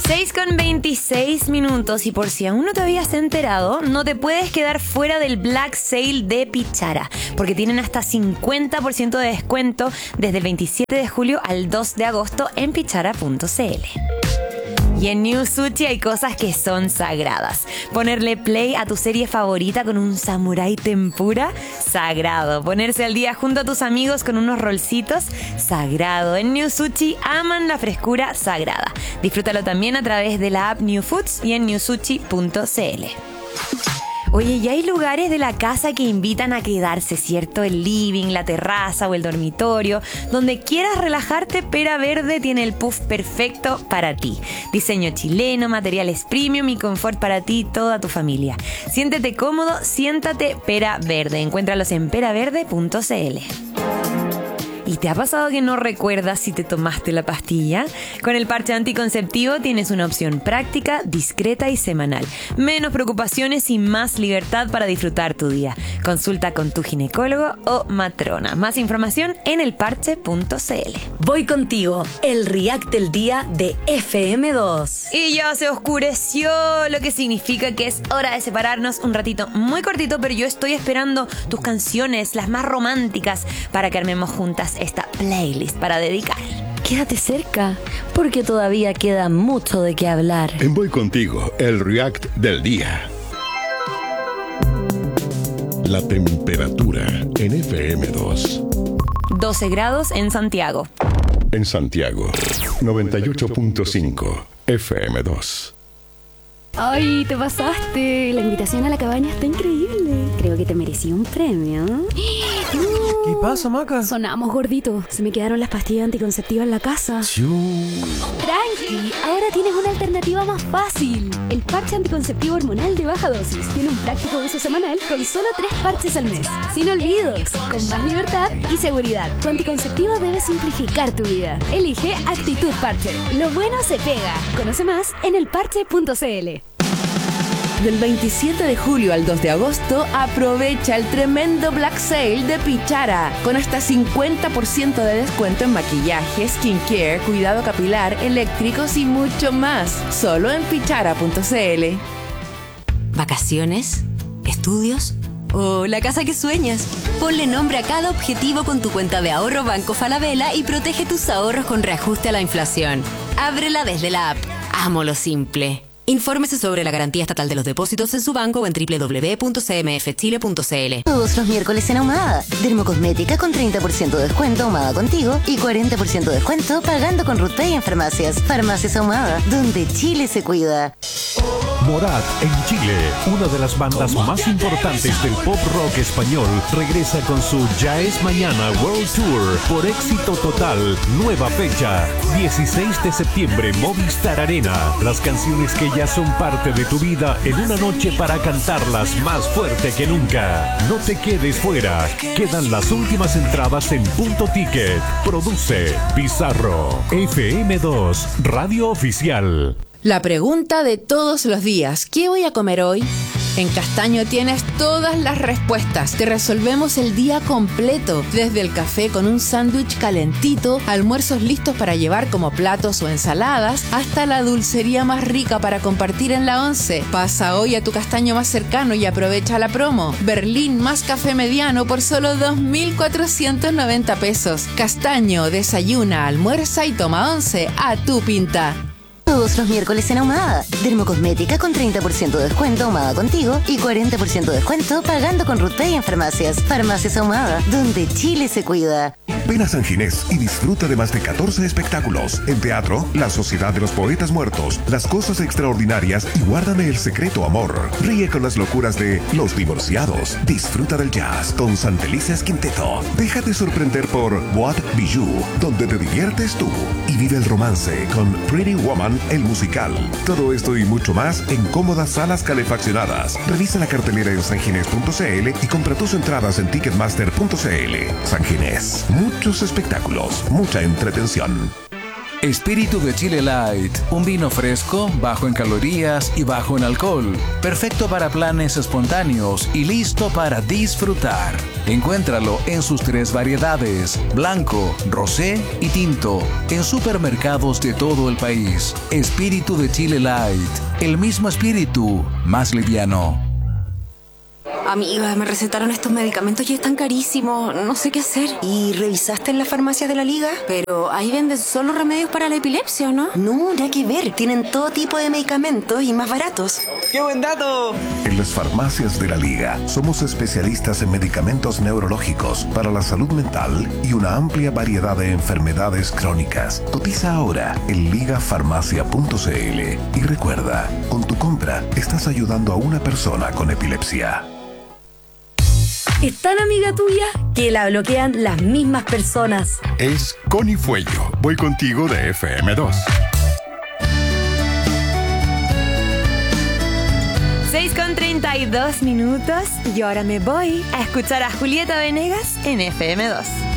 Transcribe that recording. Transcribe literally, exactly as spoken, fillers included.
seis con veintiséis minutos, y por si aún no te habías enterado, no te puedes quedar fuera del Black Sale de Pichara, porque tienen hasta cincuenta por ciento de descuento desde el veintisiete de julio al dos de agosto en pichara punto cl. Y en New Sushi hay cosas que son sagradas. Ponerle play a tu serie favorita con un samurái tempura, sagrado. Ponerse al día junto a tus amigos con unos rolcitos, sagrado. En New Sushi aman la frescura sagrada. Disfrútalo también a través de la app New Foods y en new sushi punto cl. Oye, y hay lugares de la casa que invitan a quedarse, ¿cierto? El living, la terraza o el dormitorio. Donde quieras relajarte, Pera Verde tiene el puff perfecto para ti. Diseño chileno, materiales premium y confort para ti y toda tu familia. Siéntete cómodo, siéntate Pera Verde. Encuéntralos en pera verde punto cl. ¿Y te ha pasado que no recuerdas si te tomaste la pastilla? Con el parche anticonceptivo tienes una opción práctica, discreta y semanal. Menos preocupaciones y más libertad para disfrutar tu día. Consulta con tu ginecólogo o matrona. Más información en el parche punto cl. Voy contigo, el React del día de F M dos. Y ya se oscureció, lo que significa que es hora de separarnos un ratito muy cortito, pero yo estoy esperando tus canciones, las más románticas, para que armemos juntas esta playlist para dedicar. Quédate cerca, porque todavía queda mucho de qué hablar. En Voy Contigo, el React del día. La temperatura en F M dos. doce grados en Santiago. En Santiago, noventa y ocho punto cinco F M dos. Ay, te pasaste. La invitación a la cabaña está increíble. Creo que te merecí un premio. ¿Qué pasa, Maca? Sonamos, gordito. Se me quedaron las pastillas anticonceptivas en la casa. Chiu. Tranqui, ahora tienes una alternativa más fácil. El parche anticonceptivo hormonal de baja dosis tiene un práctico uso semanal con solo tres parches al mes. Sin olvidos, con más libertad y seguridad. Tu anticonceptivo debe simplificar tu vida. Elige Actitud Parche. Lo bueno se pega. Conoce más en el parche punto cl. Del veintisiete de julio al dos de agosto, aprovecha el tremendo Black Sale de Pichara, con hasta cincuenta por ciento de descuento en maquillaje, skincare, cuidado capilar, eléctricos y mucho más. Solo en pichara punto cl. ¿Vacaciones? ¿Estudios? ¿O la casa que sueñas? Ponle nombre a cada objetivo con tu cuenta de ahorro Banco Falabella y protege tus ahorros con reajuste a la inflación. Ábrela desde la app. Amo lo simple. Infórmese sobre la garantía estatal de los depósitos en su banco o en doble u doble u doble u punto c m f chile punto c l. Todos los miércoles en Ahumada. Dermocosmética con treinta por ciento de descuento Ahumada Contigo y cuarenta por ciento de descuento pagando con RutPay en farmacias. Farmacias Ahumada, donde Chile se cuida. Morat en Chile, una de las bandas más importantes del pop rock español, regresa con su Ya es Mañana World Tour por éxito total. Nueva fecha, dieciséis de septiembre, Movistar Arena. Las canciones que ya son parte de tu vida en una noche para cantarlas más fuerte que nunca. No te quedes fuera. Quedan las últimas entradas en Punto Ticket. Produce Pizarro. F M dos, Radio Oficial. La pregunta de todos los días, ¿qué voy a comer hoy? En Castaño tienes todas las respuestas. Te resolvemos el día completo, desde el café con un sándwich calentito, almuerzos listos para llevar como platos o ensaladas, hasta la dulcería más rica para compartir en la once. Pasa hoy a tu Castaño más cercano y aprovecha la promo. Berlín más café mediano por solo dos mil cuatrocientos noventa pesos. Castaño, desayuna, almuerza y toma once a tu pinta. Todos los miércoles en Ahumada. Dermocosmética con treinta por ciento de descuento Ahumada Contigo y cuarenta por ciento de descuento pagando con RutPay en farmacias. Farmacias Ahumada, donde Chile se cuida. Ven a San Ginés y disfruta de más de catorce espectáculos. En teatro, La Sociedad de los Poetas Muertos, Las Cosas Extraordinarias y Guárdame el Secreto Amor. Ríe con las locuras de Los Divorciados. Disfruta del jazz con Santelices Quinteto. Déjate sorprender por What Bijou, donde te diviertes tú. Y vive el romance con Pretty Woman, el musical. Todo esto y mucho más en cómodas salas calefaccionadas. Revisa la cartelera en sanginés punto cl y compra tus entradas en ticketmaster punto cl. San Ginés. Muchos espectáculos, mucha entretención. Espíritu de Chile Light, un vino fresco, bajo en calorías y bajo en alcohol, perfecto para planes espontáneos y listo para disfrutar. Encuéntralo en sus tres variedades, blanco, rosé y tinto, en supermercados de todo el país. Espíritu de Chile Light, el mismo espíritu, más liviano. Amiga, me recetaron estos medicamentos y están carísimos. No sé qué hacer. ¿Y revisaste en las farmacias de la Liga? Pero ahí venden solo remedios para la epilepsia, ¿o no? No, nada que ver. Tienen todo tipo de medicamentos y más baratos. ¡Qué buen dato! En las farmacias de la Liga somos especialistas en medicamentos neurológicos para la salud mental y una amplia variedad de enfermedades crónicas. Cotiza ahora en ligafarmacia punto c l y recuerda, con tu compra estás ayudando a una persona con epilepsia. Es tan amiga tuya que la bloquean las mismas personas. Es Connie Fuello. Voy contigo de F M dos. seis con treinta y dos minutos y ahora me voy a escuchar a Julieta Venegas en F M dos.